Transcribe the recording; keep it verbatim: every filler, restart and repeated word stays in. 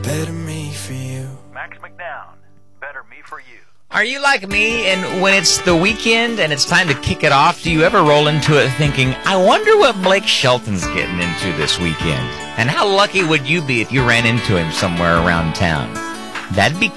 better me for you. Max McDown, Better Me For You. Are you like me, and when it's the weekend and it's time to kick it off, do you ever roll into it thinking, I wonder what Blake Shelton's getting into this weekend? And how lucky would you be if you ran into him somewhere around town? That'd be